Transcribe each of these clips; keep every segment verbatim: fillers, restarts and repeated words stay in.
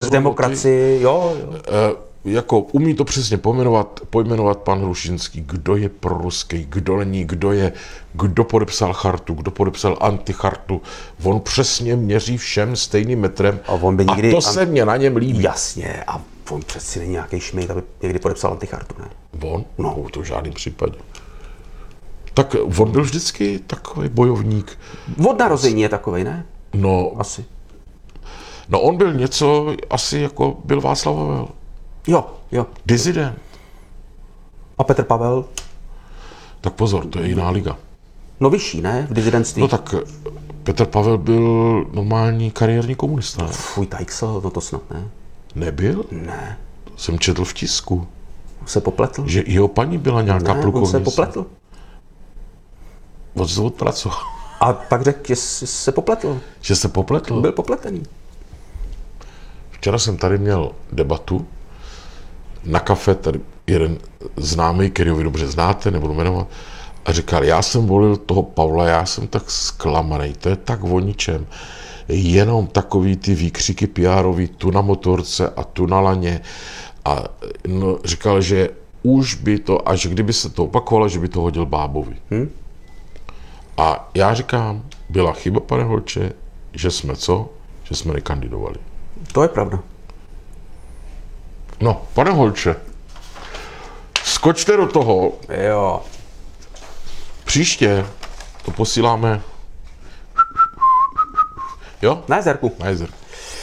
hodnoty. Demokracii, jo. jo. E, jako umí to přesně pojmenovat, pojmenovat pan Hrušinský, kdo je proruský, kdo není, kdo je, kdo podepsal chartu, kdo podepsal antichartu. On přesně měří všem stejným metrem a, on by nikdy, a to se mě na něm líbí. Jasně, a on přeci není nějaký šmejt, aby někdy podepsal antichartu, ne? On? No, to v žádném případě. Tak on byl vždycky takový bojovník. Od narození je takovej, ne? No, asi. No on byl něco, asi jako byl Václav Havel. Jo, jo. Dizident. A Petr Pavel? Tak pozor, to je jiná liga. No vyšší, ne? V dizidentství. No tak Petr Pavel byl normální kariérní komunista. Ne? Fuj, Tajksel, no to snad ne. Nebyl? Ne. Jsem četl v tisku. Se popletl? Že jeho paní byla nějaká ne, plukovnice. on se popletl. On se odpracoval. A pak řekl, že se popletl. Že se popletl? Byl popletený. Včera jsem tady měl debatu na kafe, tady jeden známý, který vy dobře znáte, nebudu jmenovat, a říkal, já jsem volil toho Pavla, já jsem tak zklamaný, to je tak o ničem. Jenom takový ty výkřiky P R-ový, tu na motorce a tu na laně. A no, říkal, že už by to, až kdyby se to opakovalo, že by to hodil Bábovi. Hm? A já říkám, byla chyba, pane Holče, že jsme co? Že jsme nekandidovali. To je pravda. No, pane Holče, skočte do toho. Jo. Příště to posíláme. Jo? Na jezerku. Na jezerku.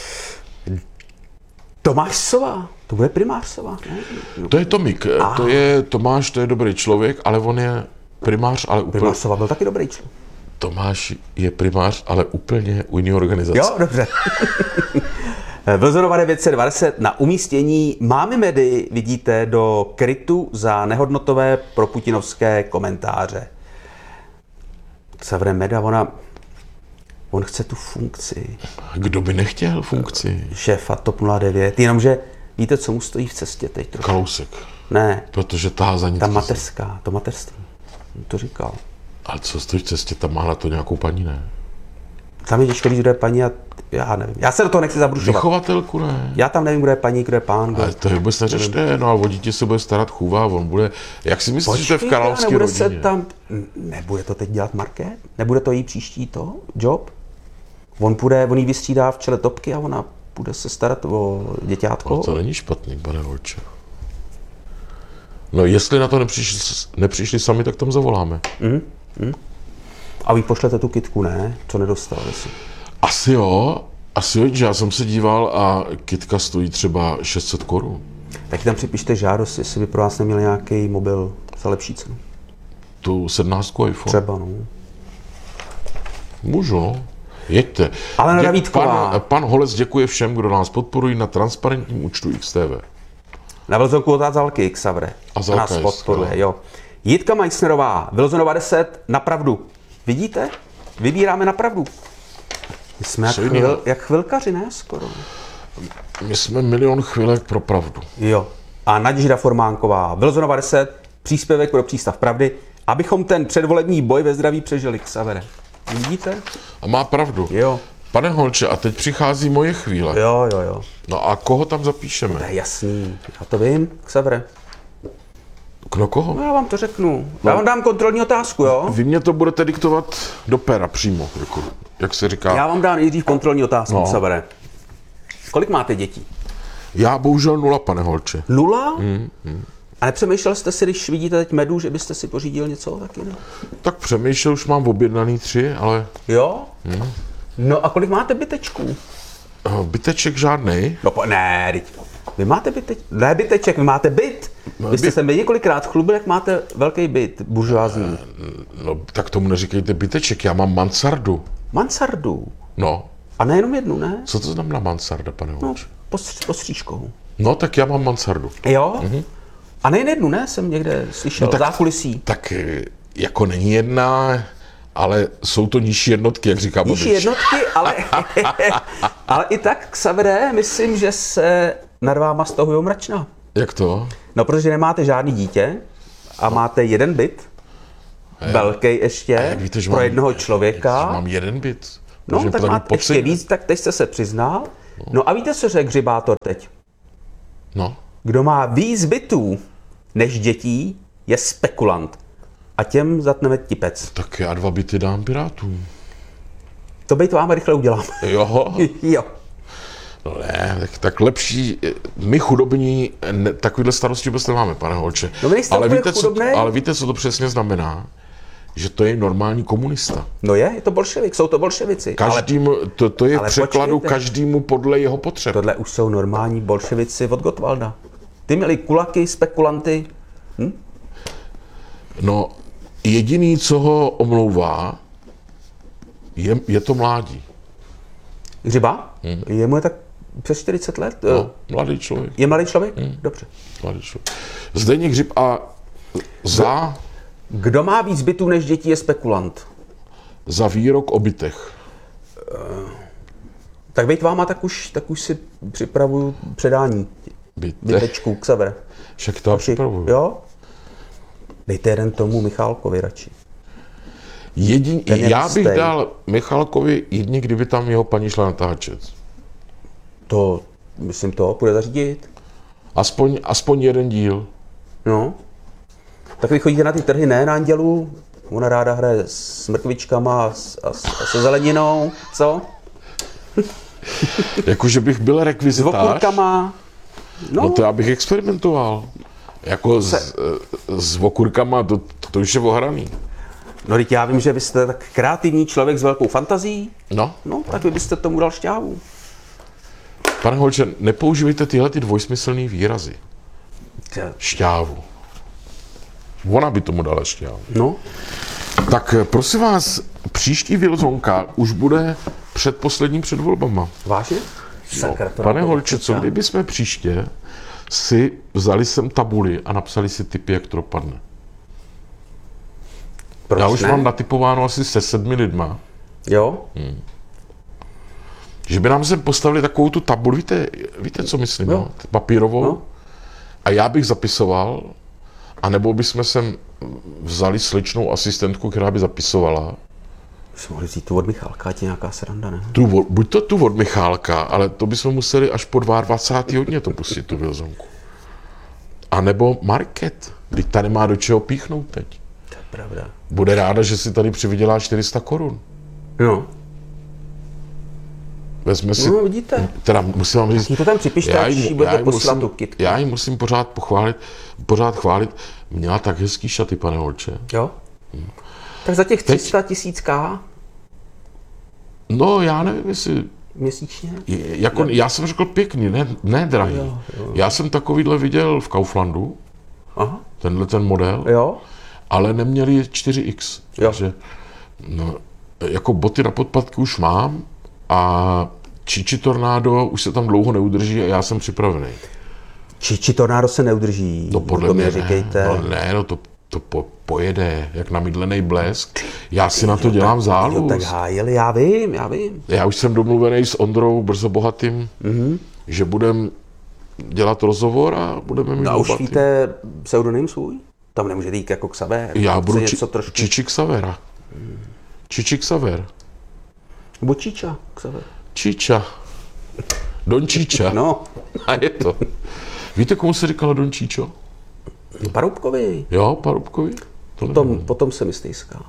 Tomáš Sova. To bude primář Sova. To je Tomík. Ah. To je Tomáš, to je dobrý člověk, ale on je primář, ale úplně... Primář Sova byl taky dobrý člověk. Tomáš je primář, ale úplně u jiné organizace. Jo, dobře. Vlzonova devět set dvacet na umístění Máme Medy vidíte do krytu za nehodnotové proputinovské komentáře. Xavier Meda, ona, on chce tu funkci. Kdo by nechtěl funkci? Šéfa TOP nula devět, jenomže víte, co mu stojí v cestě teď trošku? Kalousek. Ne. Protože tahá za nic. Ta mateřská, to mateřství. To říkal. Ale co stojí v cestě, tam má na to nějakou paní, ne? Tam je těžko říct, kdo je paní a já nevím. Já se do toho nechci zabrušovat. Vychovatelku, ne? Já tam nevím, kdo je paní, kdo je pán. Kdo... Ale to vůbec neřešte, no ale o dítě se bude starat chůva, on bude, jak si myslíš, že to je v královské nebude rodině? Se tam, nebude to teď dělat Market? Nebude to jí příští to, job? On půjde, on jí vystřídá v čele topky a ona bude se starat o děťátko? No to není špatný, pane Holče. No jestli na to nepřišli, nepřišli sami, tak tam zavoláme. Mm, mm. A vy pošlete tu kitku, ne? Co nedostal, jestli. Asi jo, asi jo, že já jsem se díval a kitka stojí třeba šest set korun. Tak tam připište žádost, jestli by pro vás neměl nějaký mobil za lepší cenu. Tu sedmnáctku iPhone? Třeba, no. Můžu, no. Jeďte. Ale Dě- Vítková. pan, pan Holec děkuje všem, kdo nás podporují na transparentním účtu X T V. Na Vlzonku od Zalky, Xavre. A Zalka nás je podporuje, skvělá. jo. Jitka Meissnerová, Vlzonova deset, na pravdu. Vidíte? Vybíráme na pravdu. My jsme jak, chvil, jak chvilkaři, ne? Skoro. My jsme milion chvilek pro pravdu. Jo. A Naděžda Formánková, Vlzonova deset, příspěvek pro Přístav pravdy, abychom ten předvolební boj ve zdraví přežili, Xavere. Vidíte? A má pravdu. Jo. Pane Holče, a teď přichází moje chvíle. Jo, jo, jo. No a koho tam zapíšeme? To je jasný. Já to vím, Xavere. No koho? No já vám to řeknu. Já vám dám kontrolní otázku, jo? Vy mě to budete diktovat do pera přímo, jako, jak se říká. Já vám dám nejdřív kontrolní otázku, No. Xavere. Kolik máte dětí? Já bohužel nula, pane Holče. Nula? Hmm, hmm. A nepřemýšlel jste si, když vidíte teď Medu, že byste si pořídil něco taky? Ne? Tak přemýšlel, už mám objednaný tři, ale... Jo? Hmm. No a kolik máte bytečků? Byteček žádnej. No po, ne, teď. Vy máte byteček, ne byteček, vy máte byt. No, vy jste byt. se mi několikrát chlubil, jak máte velký byt, buržoázní. No tak tomu neříkejte byteček, já mám mansardu. Mansardu? No. A nejenom jednu, ne? Co to znamená mansarda, pane No, Holče? postř- postřížkou. No tak já mám mansardu. Jo? Mhm. A nejen jednu, ne? Jsem někde slyšel, No tak- zákulisí. Tak jako není jedna, ale jsou to nižší jednotky, jak říká Nižší Babiš. jednotky, ale, ale i tak, Xavere, myslím, že se nad váma stahují mračna. Jak to? No, protože nemáte žádný dítě a máte jeden byt, velký ještě, Jak víte, že pro mám, jednoho jak, člověka. že mám jeden byt. No, Můžeme tak tady máte pocit- ještě víc, tak teď jste se přiznal, No a víte, co řekl Hřibátor teď? No. Kdo má víc bytů než dětí, je spekulant. A těm zatneme tipec. Tak já dva byty dám Pirátům. To bejt vám rychle udělám. Jo. Jo. No ne, tak, tak lepší, my chudobní, ne, takovýhle starosti vůbec nemáme, pane Holče. No, ale, víte, co, chudobnej? ale víte, co to přesně znamená? Že to je normální komunista. No je, je to bolševik, jsou to bolševici. Každým, to, to je v ale překladu počkejte. každému podle jeho potřeb. Tohle už jsou normální bolševici od Gottwalda. Ty měli kulaky, spekulanty. Hm? No, jediný, co ho omlouvá, je, je to mládí. Hřiba? Hmm. Je mu je tak přes čtyřicet let? No, mladý člověk. Je mladý člověk? Hmm. Dobře. Mladý člověk. Zdeněk Hřib a za, Kdo má víc bytů než dětí, je spekulant. za výrok o bytech. Tak bejt váma, tak už, tak už si připravuju předání Bytech? bytečků k sebe. Však to já připravuju. Jo? Dejte jeden tomu Michálkovi radši. Jedin, Ten je já bych hustej. dal Michalkovi jedně, kdyby tam jeho paní šla natáčet. To, myslím, to půjde zařídit. Aspoň, aspoň jeden díl. No. Tak vy chodíte na ty trhy, ne, na Andělu? Ona ráda hraje s mrkvičkama a, s- a, s- a se zeleninou, co? Jakože bych byl S rekvizitář. okurkama. No, No to já bych experimentoval. Jako s, s okurkama, to, to už je ohraný. no teď já vím, že vy jste tak kreativní člověk s velkou fantazí. No, No, tak vy byste tomu dal šťávu. pane Holče, nepoužívejte tyhle ty dvojsmyslný výrazy. Šťávu. Ona by tomu dala šťávu. No, Tak prosím vás, příští Wilsonka už bude před posledním před volbama. vážně? Sakra, to Pane nám to Holče, co počítá. kdyby jsme příště si vzali sem tabuli a napsali si tipy, jak to dopadne? Proč Já už ne? mám natypováno asi se sedmi lidma, Jo? že by nám sem postavili takovou tu tabuli, víte, víte co myslím, Jo. no? Papírovou, No. a já bych zapisoval, anebo bychom sem vzali sličnou asistentku, která by zapisovala. Jsme mohli vzít tu od Michálka, ať je nějaká sranda, ne? Tu, od- buď to tu od Michálka, ale to bychom museli až po dvacátého druhého hodně to pustit, tu Wilsonku. A nebo Market, když ta nemá do čeho píchnout teď. To je pravda. Bude ráda, že si tady přivydělá čtyři sta korun. No, Vezme si, no vidíte. teda musím vám říct, Jí to tam připište, já až jí- jí budete jí posílat musím- tu kytku. já jí musím pořád pochválit, pořád chválit, měla tak hezký šaty, pane Holče. Jo? Tak za těch tři sta tisíc K No, já nevím, jestli, měsíčně? je- jako, já jsem řekl pěkný, ne, ne drahý. Jo, jo. Já jsem takovýhle viděl v Kauflandu, Aha, tenhle ten model, jo? ale neměli čtyři iks. Jo. Takže, no, jako boty na podpatky už mám a Čiči Tornado už se tam dlouho neudrží a já jsem připravený. Či, či tornádo se neudrží? No podle to mě mi ne, říkejte. no ne, no to, to po, pojede, jak namydlený blesk. Já si na to dělám Jo, záluh. tak hájeli, já vím, já vím. Já už jsem domluvený s Ondrou Brzo Bohatým, Mhm. mm-hmm. že budeme dělat rozhovor a budeme mít No a už bohatý. víte pseudonym svůj? Tam nemůžete jít jako Xaver. Já budu něco či, trošku. Čiči Xavera. Čiči Xaver. Nebo Číča, Xaver. Číča. Don Číča. No, A je to. Víte, komu se říkalo Don Číčo? Paroubkovi. Jo, Parubkovi? To Potom, nevím. potom se mi stejská.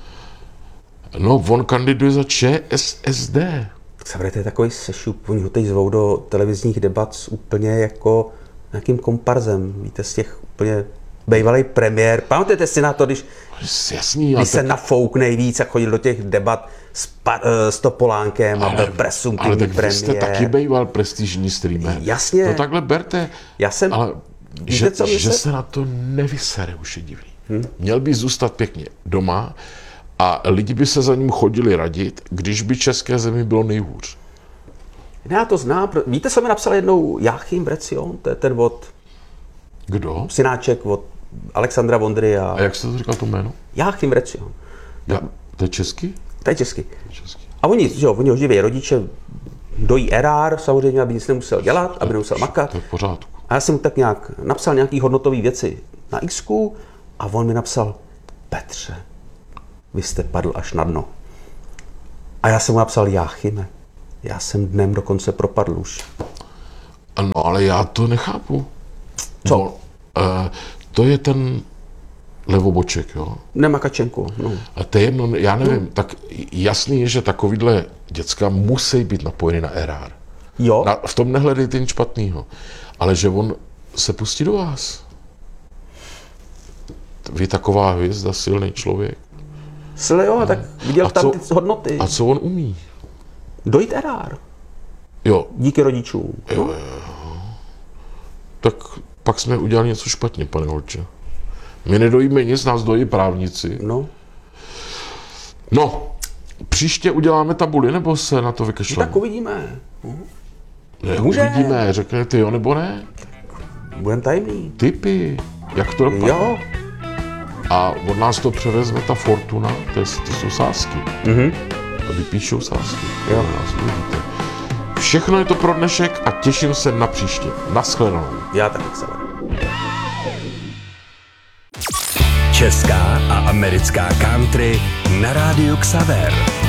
No, on kandiduje za ČSSD. Xaver, to je takový sešup, oni ho teď zvou do televizních debat s úplně jako nějakým komparzem. Víte, z těch úplně bývalý premiér. Pamatujete si na to, když, Jasný, ale když se nafouk nejvíc a chodil do těch debat s, pa, eh, s Topolánkem a byl ale presumptivní tak vy jste premiér. taky býval prestižní streamer. Jasně. No takhle berte. Já jsem- Ale víte, že, co mě že se- se na to nevysere, už je divný. Hmm? Měl by zůstat pěkně doma a lidi by se za ním chodili radit, když by české zemi bylo nejhůř. Já to znám. pro- Víte, co mi napsal jednou Jáchym Brecion? To je ten od Kdo? synáček od Alexandra Vondry a... A jak se to říkal to jméno? Jáchym Brecion. Já, to je český? To je česky. Český. A oni, že jo, oni ho živí rodiče, dojí erár, samozřejmě, aby nic nemusel dělat, aby nemusel makat. To je v pořádku. A já jsem mu tak nějak napsal nějaký hodnotové věci na Xku a on mi napsal: Petře, vy jste padl až na dno. A já jsem mu napsal: Jáchyme, Já jsem dnem dokonce propadl už. No, ale já to nechápu. Co? No, uh, to je ten levoboček, jo. Nemakačenku, no. A to je jedno, já nevím, no. Tak jasný je, že takovýhle děcka musí být napojeny na R R. Jo. Na, v tom nehledejte nic špatného. Ale že on se pustí do vás. Vy taková hvězda, silný člověk. Sle, jo, no. Tak viděl a tam co, ty hodnoty. A co on umí? Dojít R R. Jo. Díky rodičům. Jo, jo, jo. Tak pak jsme udělali něco špatně, pane Holče. My nedojíme nic, nás dojí právníci. No. No, příště uděláme tabuli, nebo se na to vykašleme? Tak uvidíme. Ne, Může. uvidíme, řeknete jo nebo ne? Budem tajemný. Typy, jak to dopadne. Jo. A od nás to převezme ta Fortuna, to, je, to jsou sázky. Mhm. To vypíšou sázky. Jo. Nás uvidíte. Všechno je to pro dnešek a těším se na příště. Naschledanou. Já taky se. Česká a americká country na rádiu Xaver.